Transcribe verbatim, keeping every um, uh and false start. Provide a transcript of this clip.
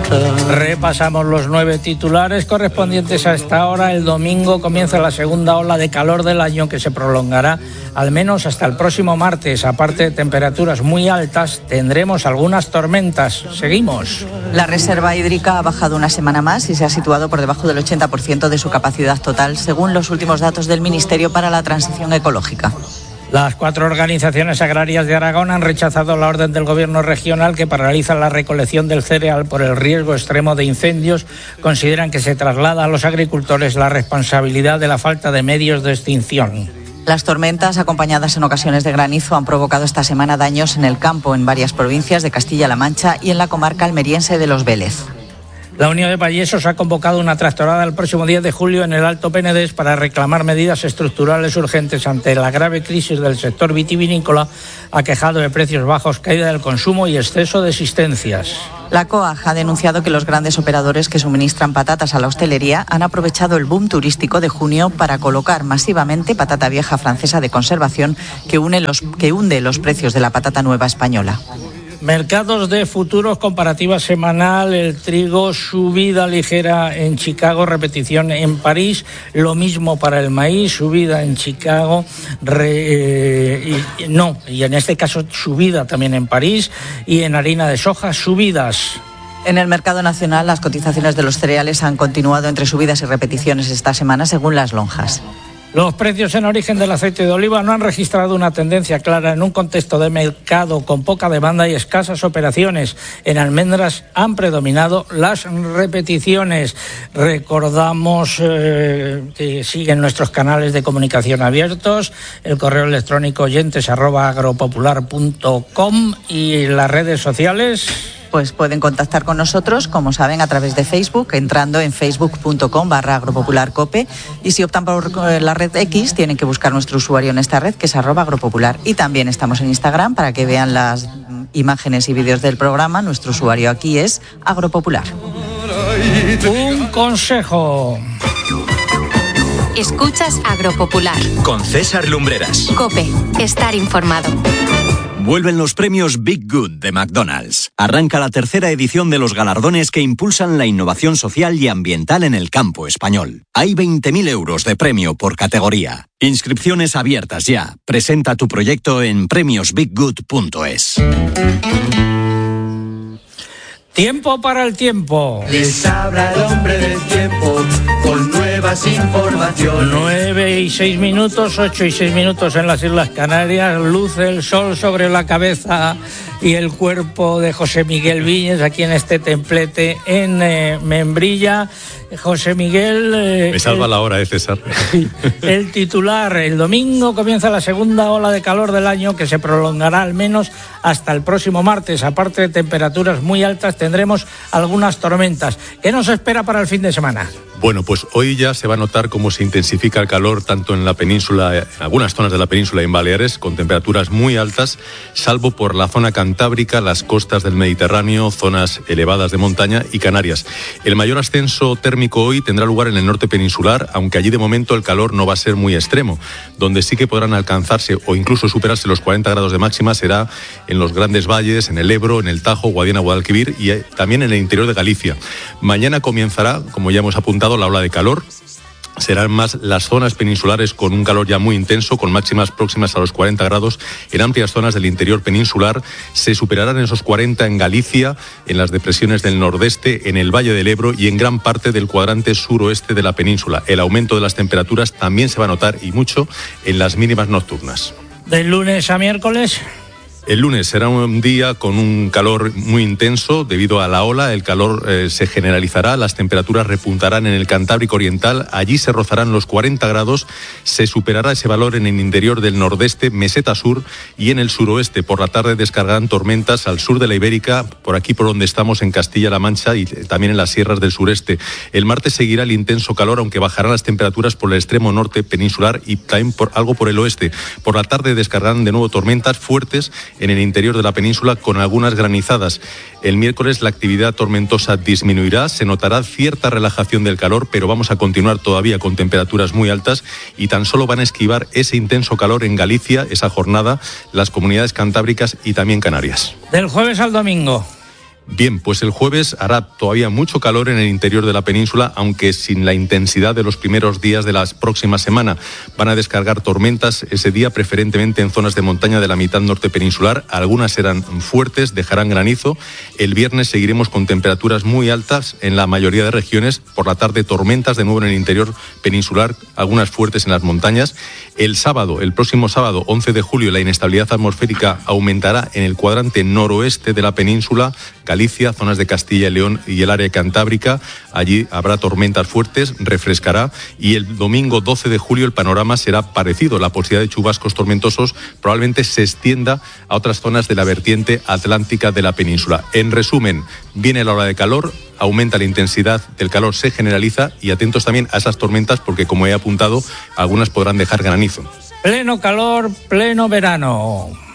Repasamos los nueve titulares correspondientes a esta hora. El domingo comienza la segunda ola de calor del año, que se prolongará al menos hasta el próximo martes. Aparte de temperaturas muy altas, tendremos algunas tormentas. Seguimos. La reserva hídrica ha bajado una semana más y se ha situado por debajo del ochenta por ciento de su capacidad total, según los últimos datos del Ministerio para la Transición Ecológica. Las cuatro organizaciones agrarias de Aragón han rechazado la orden del gobierno regional que paraliza la recolección del cereal por el riesgo extremo de incendios. Consideran que se traslada a los agricultores la responsabilidad de la falta de medios de extinción. Las tormentas, acompañadas en ocasiones de granizo, han provocado esta semana daños en el campo en varias provincias de Castilla-La Mancha y en la comarca almeriense de Los Vélez. La Unión de Payesos ha convocado una tractorada el próximo diez de julio en el Alto Penedés para reclamar medidas estructurales urgentes ante la grave crisis del sector vitivinícola, aquejado de precios bajos, caída del consumo y exceso de existencias. La COAG ha denunciado que los grandes operadores que suministran patatas a la hostelería han aprovechado el boom turístico de junio para colocar masivamente patata vieja francesa de conservación que, une los, que hunde los precios de la patata nueva española. Mercados de futuros, comparativa semanal, el trigo, subida ligera en Chicago, repetición en París, lo mismo para el maíz, subida en Chicago, re, eh, y, no, y en este caso subida también en París, y en harina de soja, subidas. En el mercado nacional, las cotizaciones de los cereales han continuado entre subidas y repeticiones esta semana, según las lonjas. Los precios en origen del aceite de oliva no han registrado una tendencia clara en un contexto de mercado con poca demanda y escasas operaciones. En almendras han predominado las repeticiones. Recordamos eh, que siguen nuestros canales de comunicación abiertos, el correo electrónico oyentes arroba agropopular punto com y las redes sociales. Pues pueden contactar con nosotros, como saben, a través de Facebook, entrando en facebook.com barra agropopularcope, y si optan por la red X, tienen que buscar nuestro usuario en esta red, que es arroba agropopular. Y también estamos en Instagram para que vean las imágenes y vídeos del programa. Nuestro usuario aquí es agropopular. Un consejo. Escuchas Agropopular. Con César Lumbreras. COPE. Estar informado. Vuelven los premios Big Good de McDonald's. Arranca la tercera edición de los galardones que impulsan la innovación social y ambiental en el campo español. Hay veinte mil euros de premio por categoría. Inscripciones abiertas ya. Presenta tu proyecto en premios big good punto es. Tiempo para el tiempo. Les habla el hombre del tiempo con nuevas informaciones. Nueve y seis minutos, ocho y seis minutos en las Islas Canarias. Luce el sol sobre la cabeza y el cuerpo de José Miguel Viñes aquí en este templete en eh, Membrilla. José Miguel... Eh, Me salva el, la hora, ¿eh, César? El titular: el domingo comienza la segunda ola de calor del año, que se prolongará al menos hasta el próximo martes. Aparte de temperaturas muy altas, tendremos algunas tormentas. ¿Qué nos espera para el fin de semana? Bueno, pues hoy ya se va a notar cómo se intensifica el calor tanto en la península, en algunas zonas de la península y en Baleares, con temperaturas muy altas, salvo por la zona cantábrica, las costas del Mediterráneo, zonas elevadas de montaña y Canarias. El mayor ascenso térmico hoy tendrá lugar en el norte peninsular, aunque allí de momento el calor no va a ser muy extremo. Donde sí que podrán alcanzarse o incluso superarse los cuarenta grados de máxima será en los grandes valles, en el Ebro, en el Tajo, Guadiana, Guadalquivir y también en el interior de Galicia. Mañana comenzará, como ya hemos apuntado, la ola de calor. Serán más las zonas peninsulares con un calor ya muy intenso, con máximas próximas a los cuarenta grados. En amplias zonas del interior peninsular se superarán esos cuarenta en Galicia, en las depresiones del nordeste, en el Valle del Ebro y en gran parte del cuadrante suroeste de la península. El aumento de las temperaturas también se va a notar, y mucho, en las mínimas nocturnas. Del lunes a miércoles... El lunes será un día con un calor muy intenso debido a la ola. El calor eh, se generalizará, las temperaturas repuntarán en el Cantábrico Oriental. Allí se rozarán los cuarenta grados. Se superará ese valor en el interior del nordeste, meseta sur y en el suroeste. Por la tarde descargarán tormentas al sur de la Ibérica, por aquí por donde estamos en Castilla-La Mancha y también en las sierras del sureste. El martes seguirá el intenso calor, aunque bajarán las temperaturas por el extremo norte peninsular y también por, algo por el oeste. Por la tarde descargarán de nuevo tormentas fuertes en el interior de la península con algunas granizadas. El miércoles la actividad tormentosa disminuirá, se notará cierta relajación del calor, pero vamos a continuar todavía con temperaturas muy altas y tan solo van a esquivar ese intenso calor en Galicia esa jornada las comunidades cantábricas y también Canarias. Del jueves al domingo. Bien, pues el jueves hará todavía mucho calor en el interior de la península, aunque sin la intensidad de los primeros días de la próxima semana. Van a descargar tormentas ese día, preferentemente en zonas de montaña de la mitad norte peninsular. Algunas serán fuertes, dejarán granizo. El viernes seguiremos con temperaturas muy altas en la mayoría de regiones. Por la tarde, tormentas de nuevo en el interior peninsular, algunas fuertes en las montañas. El sábado, el próximo sábado, once de julio, la inestabilidad atmosférica aumentará en el cuadrante noroeste de la península, Galicia, zonas de Castilla y León y el área cantábrica. Allí habrá tormentas fuertes, refrescará, y el domingo doce de julio el panorama será parecido. La posibilidad de chubascos tormentosos probablemente se extienda a otras zonas de la vertiente atlántica de la península. En resumen, viene la ola de calor, aumenta la intensidad del calor, se generaliza, y atentos también a esas tormentas porque, como he apuntado, algunas podrán dejar granizo. Pleno calor, pleno verano.